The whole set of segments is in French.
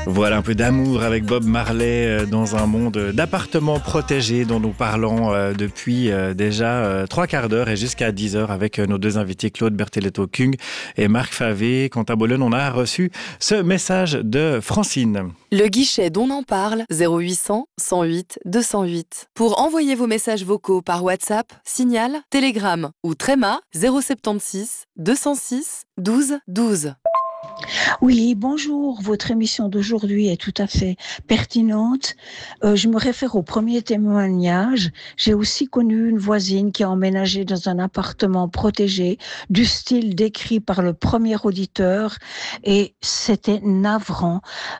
Voilà un peu d'amour avec Bob Marley dans un monde d'appartements protégés dont nous parlons depuis déjà 3/4 d'heure et jusqu'à 10h avec nos deux invités Claude Berteletto-Kung et Marc Favé. Quant à Bologne, on a reçu ce message de Francine. Le guichet dont on parle, 0800 108 208. Pour envoyer vos messages vocaux par WhatsApp, Signal, Telegram ou Tréma, 076 206 12 12. Oui, bonjour. Votre émission d'aujourd'hui est tout à fait pertinente. Je me réfère au premier témoignage. J'ai aussi connu une voisine qui a emménagé dans un appartement protégé du style décrit par le premier auditeur et c'était navrant.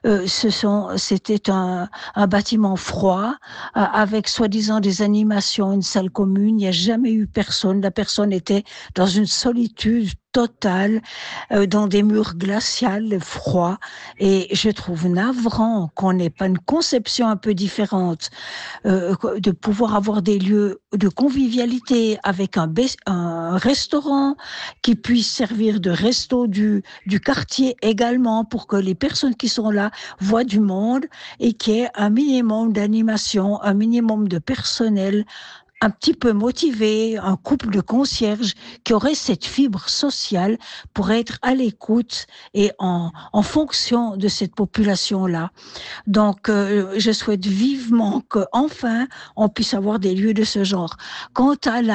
C'était un bâtiment froid avec soi-disant des animations, une salle commune. Il n'y a jamais eu personne. La personne était dans une solitude totale, dans des murs glaciales, froids, et je trouve navrant qu'on n'ait pas une conception un peu différente, de pouvoir avoir des lieux de convivialité avec un restaurant qui puisse servir de resto du quartier également pour que les personnes qui sont là voient du monde et qu'il y ait un minimum d'animation, un minimum de personnel un petit peu motivé, un couple de concierges qui aurait cette fibre sociale pour être à l'écoute et en fonction de cette population-là. Donc, je souhaite vivement qu'enfin, on puisse avoir des lieux de ce genre. Quant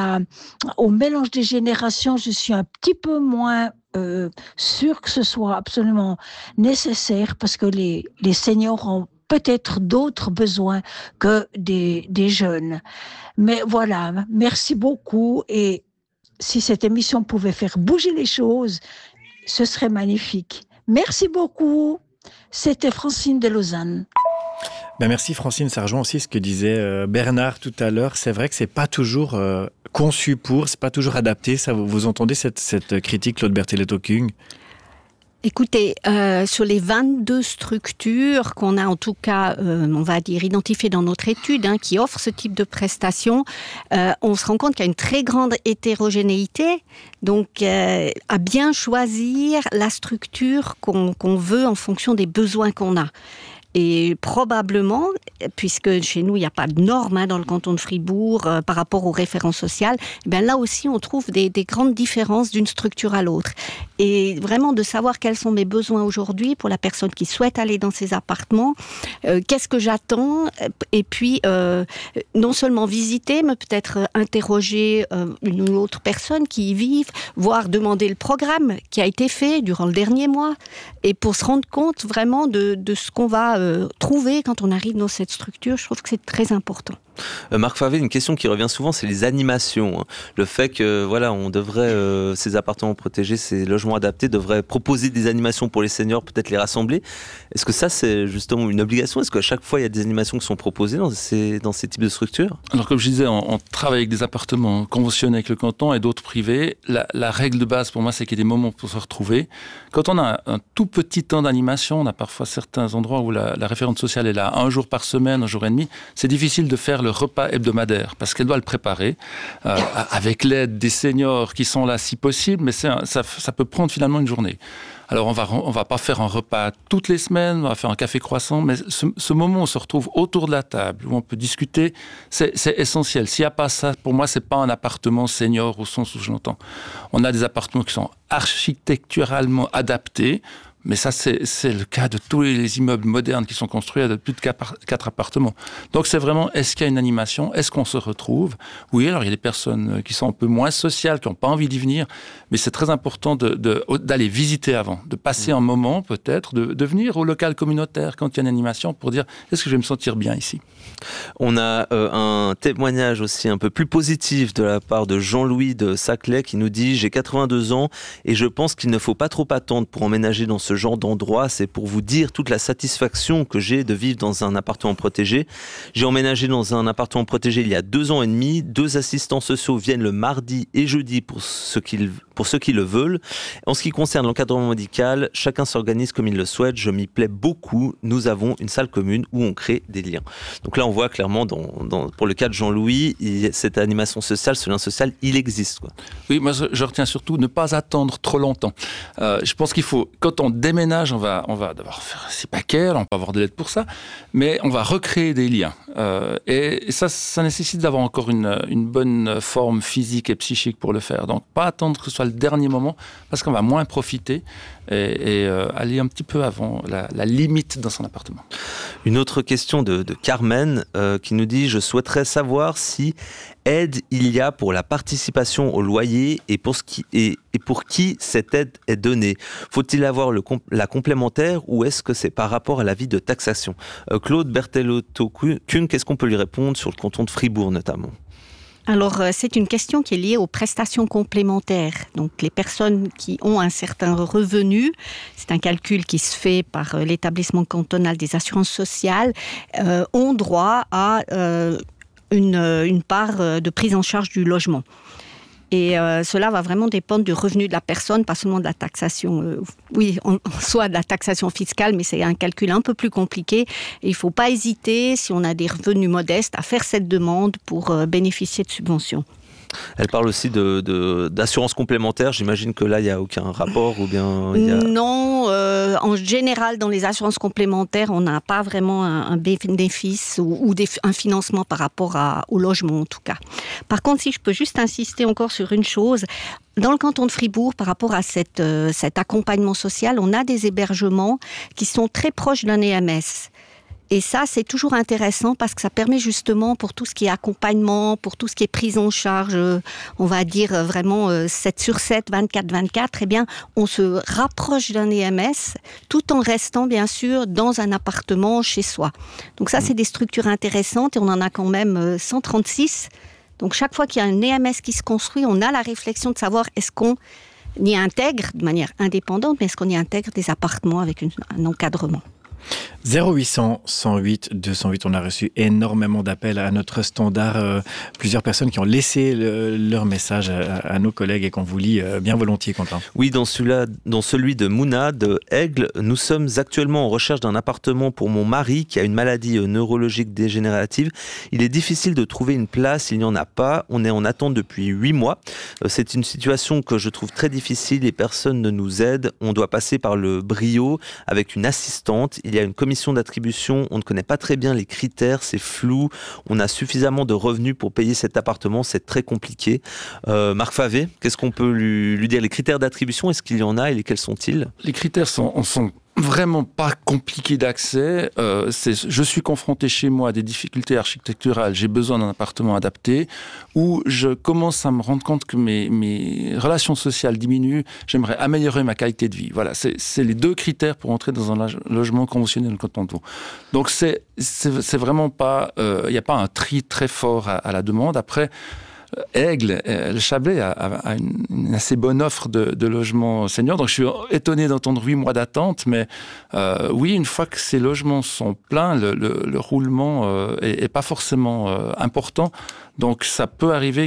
au mélange des générations, je suis un petit peu moins sûre que ce soit absolument nécessaire parce que les seniors ont peut-être d'autres besoins que des jeunes. Mais voilà, merci beaucoup. Et si cette émission pouvait faire bouger les choses, ce serait magnifique. Merci beaucoup. C'était Francine de Lausanne. Merci Francine, ça rejoint aussi ce que disait Bernard tout à l'heure. C'est vrai que c'est pas toujours conçu c'est pas toujours adapté. Ça, vous entendez cette critique, Claude Berteletto-Kung ? Écoutez, sur les 22 structures qu'on a en tout cas, on va dire, identifiées dans notre étude, qui offrent ce type de prestations, on se rend compte qu'il y a une très grande hétérogénéité. Donc, à bien choisir la structure qu'on veut en fonction des besoins qu'on a. Et probablement, puisque chez nous, il n'y a pas de normes dans le canton de Fribourg par rapport aux références sociales, là aussi, on trouve des grandes différences d'une structure à l'autre. Et vraiment de savoir quels sont mes besoins aujourd'hui pour la personne qui souhaite aller dans ces appartements, qu'est-ce que j'attends, et puis non seulement visiter, mais peut-être interroger une ou l'autre personne qui y vit, voire demander le programme qui a été fait durant le dernier mois, et pour se rendre compte vraiment de ce qu'on va trouver quand on arrive dans cette structure. Je trouve que c'est très important. Marc Favé, une question qui revient souvent, c'est les animations. Le fait que, on devrait, ces appartements protégés, ces logements adaptés, devraient proposer des animations pour les seniors, peut-être les rassembler. Est-ce que ça, c'est justement une obligation ? Est-ce qu'à chaque fois, il y a des animations qui sont proposées dans ces types de structures ? Alors, comme je disais, on travaille avec des appartements conventionnés avec le canton et d'autres privés. La règle de base, pour moi, c'est qu'il y ait des moments pour se retrouver. Quand on a un tout petit temps d'animation, on a parfois certains endroits où la référente sociale est là 1 jour par semaine, 1 jour et demi. C'est difficile de faire le repas hebdomadaire parce qu'elle doit le préparer avec l'aide des seniors qui sont là si possible, mais ça peut prendre finalement une journée. Alors on va pas faire un repas toutes les semaines, on va faire un café croissant, mais ce moment où on se retrouve autour de la table, où on peut discuter, c'est essentiel. S'il n'y a pas ça, pour moi, c'est pas un appartement senior au sens où je l'entends. On a des appartements qui sont architecturalement adaptés, mais ça, c'est le cas de tous les immeubles modernes qui sont construits à plus de 4 appartements. Donc, c'est vraiment, est-ce qu'il y a une animation ? Est-ce qu'on se retrouve ? Oui, alors il y a des personnes qui sont un peu moins sociales, qui n'ont pas envie d'y venir, mais c'est très important d'aller visiter avant, de passer un moment peut-être, de venir au local communautaire quand il y a une animation pour dire, est-ce que je vais me sentir bien ici ? On a un témoignage aussi un peu plus positif de la part de Jean-Louis de Saclay qui nous dit « J'ai 82 ans et je pense qu'il ne faut pas trop attendre pour emménager dans ce genre d'endroit. C'est pour vous dire toute la satisfaction que j'ai de vivre dans un appartement protégé. J'ai emménagé dans un appartement protégé il y a 2 ans et demi. 2 assistants sociaux viennent le mardi et jeudi pour ceux qui le veulent. En ce qui concerne l'encadrement médical, chacun s'organise comme il le souhaite. Je m'y plais beaucoup. Nous avons une salle commune où on crée des liens. » Donc là, on voit clairement, pour le cas de Jean-Louis, cette animation sociale, ce lien social, il existe, quoi. Oui, moi je retiens surtout ne pas attendre trop longtemps. Je pense qu'il faut, quand on déménage, on va devoir faire 6 paquets, on peut avoir de l'aide pour ça, mais on va recréer des liens. Et ça nécessite d'avoir encore une bonne forme physique et psychique pour le faire. Donc, pas attendre que ce soit le dernier moment, parce qu'on va moins profiter et aller un petit peu avant la limite dans son appartement. Une autre question de Carmen qui nous dit « Je souhaiterais savoir si aide il y a pour la participation au loyer et pour qui cette aide est donnée. Faut-il avoir la complémentaire ou est-ce que c'est par rapport à l'avis de taxation ?» Claude Berthelotto-Kuhn, qu'est-ce qu'on peut lui répondre sur le canton de Fribourg notamment ? Alors, c'est une question qui est liée aux prestations complémentaires. Donc, les personnes qui ont un certain revenu, c'est un calcul qui se fait par l'établissement cantonal des assurances sociales, ont droit à une part de prise en charge du logement. Et cela va vraiment dépendre du revenu de la personne, pas seulement de la taxation. Soit de la taxation fiscale, mais c'est un calcul un peu plus compliqué. Et il ne faut pas hésiter, si on a des revenus modestes, à faire cette demande pour bénéficier de subventions. Elle parle aussi d'assurance complémentaire. J'imagine que là, il n'y a aucun rapport ou bien... Non, en général, dans les assurances complémentaires, on n'a pas vraiment un bénéfice ou un financement par rapport au logement, en tout cas. Par contre, si je peux juste insister encore sur une chose, dans le canton de Fribourg, par rapport à cet accompagnement social, on a des hébergements qui sont très proches d'un EMS. Et ça, c'est toujours intéressant parce que ça permet justement pour tout ce qui est accompagnement, pour tout ce qui est prise en charge, on va dire vraiment 7 sur 7, 24/24, eh bien, on se rapproche d'un EMS tout en restant bien sûr dans un appartement chez soi. Donc ça, c'est des structures intéressantes et on en a quand même 136. Donc chaque fois qu'il y a un EMS qui se construit, on a la réflexion de savoir est-ce qu'on y intègre de manière indépendante, mais est-ce qu'on y intègre des appartements avec un encadrement. 0800 108 208, on a reçu énormément d'appels à notre standard, plusieurs personnes qui ont laissé leur message à nos collègues et qu'on vous lit bien volontiers, Quentin. Oui, dans celui de Mouna de Aigle, nous sommes actuellement en recherche d'un appartement pour mon mari qui a une maladie neurologique dégénérative. Il est difficile de trouver une place, il n'y en a pas, on est en attente depuis 8 mois. C'est une situation que je trouve très difficile et personne ne nous aide, on doit passer par le brio avec une assistante. Il y a une commission d'attribution, on ne connaît pas très bien les critères, c'est flou, on a suffisamment de revenus pour payer cet appartement, c'est très compliqué. Marc Favé, qu'est-ce qu'on peut lui dire? Les critères d'attribution, est-ce qu'il y en a et lesquels sont-ils? Les critères sont vraiment pas compliqués d'accès. Je suis confronté chez moi à des difficultés architecturales, j'ai besoin d'un appartement adapté, où je commence à me rendre compte que mes relations sociales diminuent, j'aimerais améliorer ma qualité de vie. Voilà, c'est les 2 critères pour entrer dans un logement conventionnel canton de Vaud. Donc c'est vraiment pas, il n'y a pas un tri très fort à la demande. Après, Aigle, le Chablais a une assez bonne offre de logements seniors. Donc, je suis étonné d'entendre 8 mois d'attente. Mais oui, une fois que ces logements sont pleins, le roulement est pas forcément important. Donc, ça peut arriver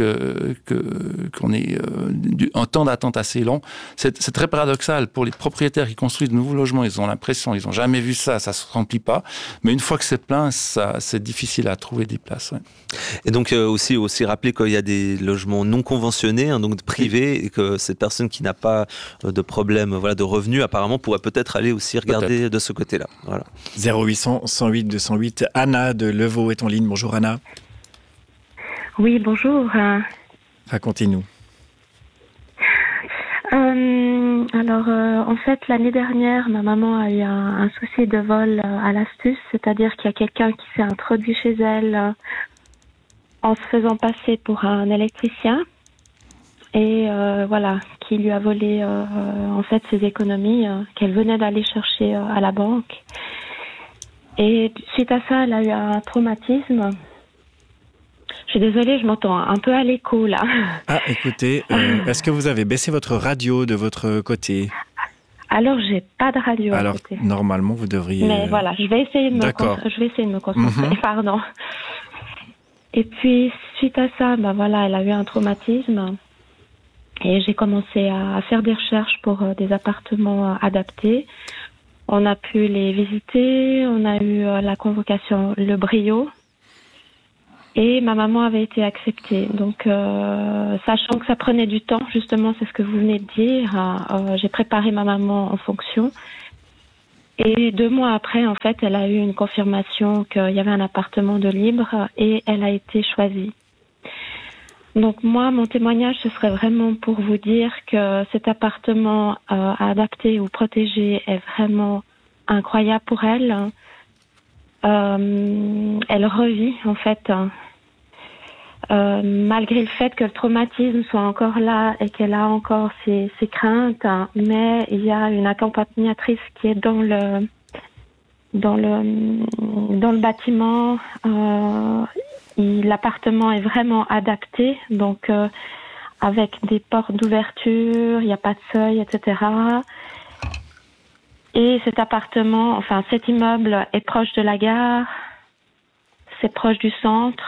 qu'on ait un temps d'attente assez long. C'est très paradoxal. Pour les propriétaires qui construisent de nouveaux logements, ils ont l'impression, ils n'ont jamais vu ça se remplit pas. Mais une fois que c'est plein, c'est difficile à trouver des places. Ouais. Et donc, aussi rappeler qu'il y a des logements non conventionnés, donc privés, et que cette personne qui n'a pas de problème de revenus, apparemment, pourrait peut-être aller aussi regarder de ce côté-là. Voilà. 0800 108 208. Anna de Levaux est en ligne. Bonjour Anna. Oui, bonjour. Racontez-nous. En fait, l'année dernière, ma maman a eu un souci de vol à l'astuce, c'est-à-dire qu'il y a quelqu'un qui s'est introduit chez elle en se faisant passer pour un électricien et qui lui a volé en fait ses économies qu'elle venait d'aller chercher à la banque. Et suite à ça, elle a eu un traumatisme. Je suis désolée, je m'entends un peu à l'écho là. Ah, écoutez, est-ce que vous avez baissé votre radio de votre côté? Alors, j'ai pas de radio à côté. Normalement, vous devriez... Mais voilà, je vais essayer de me concentrer, pardon. Et puis, suite à ça, elle a eu un traumatisme. Et j'ai commencé à faire des recherches pour des appartements adaptés. On a pu les visiter, on a eu la convocation Le Brio. Et ma maman avait été acceptée. Donc, sachant que ça prenait du temps, justement, c'est ce que vous venez de dire, j'ai préparé ma maman en fonction. Et 2 mois après, en fait, elle a eu une confirmation qu'il y avait un appartement de libre et elle a été choisie. Donc moi, mon témoignage, ce serait vraiment pour vous dire que cet appartement adapté ou protégé est vraiment incroyable pour elle. Elle revit, en fait, malgré le fait que le traumatisme soit encore là et qu'elle a encore ses craintes, mais il y a une accompagnatrice qui est dans le bâtiment. L'appartement est vraiment adapté, donc avec des portes d'ouverture, il n'y a pas de seuil, etc. Et cet appartement, enfin cet immeuble est proche de la gare, c'est proche du centre,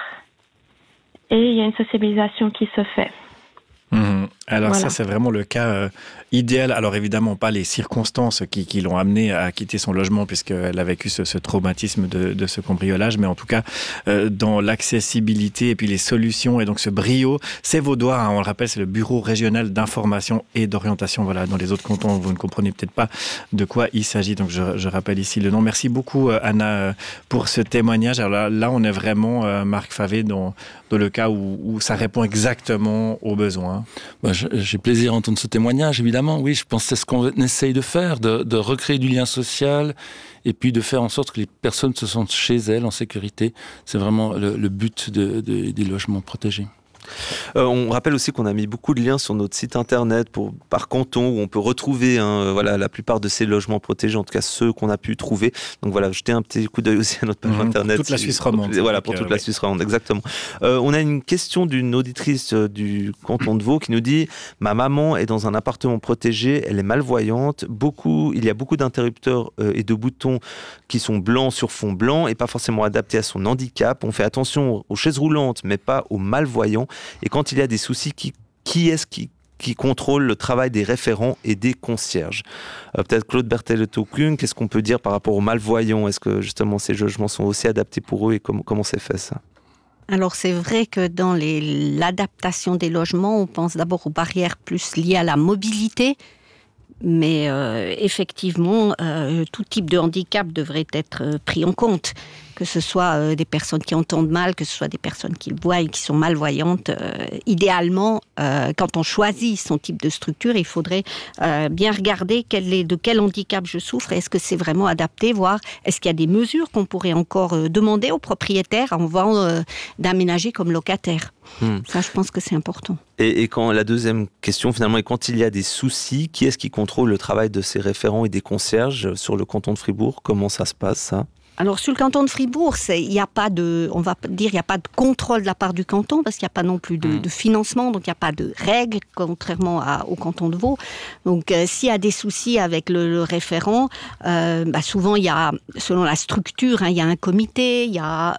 et il y a une socialisation qui se fait. Alors voilà. Ça, c'est vraiment le cas idéal. Alors évidemment, pas les circonstances qui l'ont amenée à quitter son logement puisqu'elle a vécu ce traumatisme de ce cambriolage, mais en tout cas, dans l'accessibilité et puis les solutions et donc ce brio, c'est Vaudois, on le rappelle, c'est le Bureau régional d'information et d'orientation. Voilà, dans les autres cantons, vous ne comprenez peut-être pas de quoi il s'agit, donc je rappelle ici le nom. Merci beaucoup, Anna, pour ce témoignage. Alors là on est vraiment, Marc Favé, dans le cas où ça répond exactement aux besoins. J'ai plaisir à entendre ce témoignage, évidemment. Oui, je pense que c'est ce qu'on essaye de faire, de recréer du lien social et puis de faire en sorte que les personnes se sentent chez elles, en sécurité. C'est vraiment le but des logements protégés. On rappelle aussi qu'on a mis beaucoup de liens sur notre site internet par canton où on peut retrouver la plupart de ces logements protégés, en tout cas ceux qu'on a pu trouver. Donc voilà, jetez un petit coup d'œil aussi à notre page internet. Toute la Suisse romande. Voilà, pour toute la Suisse romande, exactement. On a une question d'une auditrice du canton de Vaud qui nous dit « Ma maman est dans un appartement protégé, elle est malvoyante. Il y a beaucoup d'interrupteurs et de boutons qui sont blancs sur fond blanc et pas forcément adaptés à son handicap. On fait attention aux chaises roulantes, mais pas aux malvoyants. Et quand il y a des soucis, qui est-ce qui contrôle le travail des référents et des concierges ?» Peut-être Claude Berthelot-Kung, qu'est-ce qu'on peut dire par rapport aux malvoyants ? Est-ce que justement ces logements sont aussi adaptés pour eux et comment c'est fait ça ? Alors c'est vrai que dans l'adaptation des logements, on pense d'abord aux barrières plus liées à la mobilité. Mais effectivement, tout type de handicap devrait être pris en compte. Que ce soit des personnes qui entendent mal, que ce soit des personnes qui voient et qui sont malvoyantes. Idéalement, quand on choisit son type de structure, il faudrait bien regarder de quel handicap je souffre. Est-ce que c'est vraiment adapté, voire est-ce qu'il y a des mesures qu'on pourrait encore demander aux propriétaires avant d'aménager comme locataire. Ça, je pense que c'est important. Et quand la deuxième question, finalement, est quand il y a des soucis, qui est-ce qui contrôle le travail de ces référents et des concierges sur le canton de Fribourg ? Comment ça se passe, ça ? Alors, sur le canton de Fribourg, il n'y a pas de contrôle de la part du canton, parce qu'il n'y a pas non plus de financement, donc il n'y a pas de règles, contrairement au canton de Vaud. Donc, s'il y a des soucis avec le référent, souvent, il y a, selon la structure, il y a un comité, il y a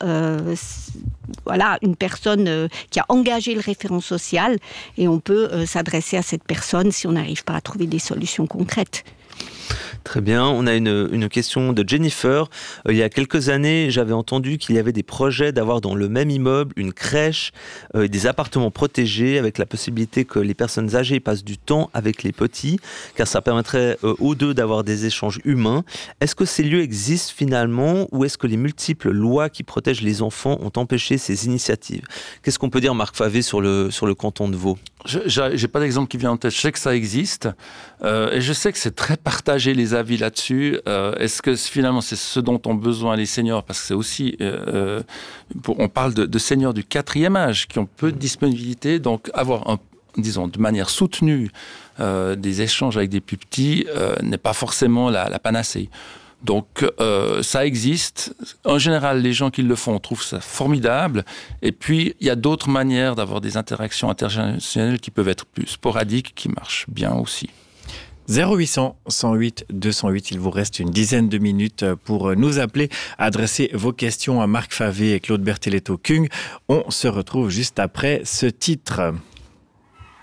une personne qui a engagé le référent social, et on peut s'adresser à cette personne si on n'arrive pas à trouver des solutions concrètes. Très bien, on a une question de Jennifer. Il y a quelques années, j'avais entendu qu'il y avait des projets d'avoir dans le même immeuble une crèche, des appartements protégés avec la possibilité que les personnes âgées passent du temps avec les petits, car ça permettrait aux deux d'avoir des échanges humains. Est-ce que ces lieux existent finalement ou est-ce que les multiples lois qui protègent les enfants ont empêché ces initiatives ? Qu'est-ce qu'on peut dire, Marc Favé, sur le canton de Vaud ? J'ai pas d'exemple qui vient en tête. Je sais que ça existe et je sais que c'est très partagé les avis là-dessus. Est-ce que finalement c'est ce dont ont besoin les seniors ? Parce que c'est aussi, on parle de seniors du 4e âge qui ont peu de disponibilité, donc avoir de manière soutenue des échanges avec des plus petits n'est pas forcément la panacée. Donc ça existe. En général, les gens qui le font trouvent ça formidable. Et puis, il y a d'autres manières d'avoir des interactions intergénérationnelles qui peuvent être plus sporadiques, qui marchent bien aussi. 0800 108 208, il vous reste une dizaine de minutes pour nous appeler, adresser vos questions à Marc Favé et Claude Berthelot-Kung. On se retrouve juste après ce titre.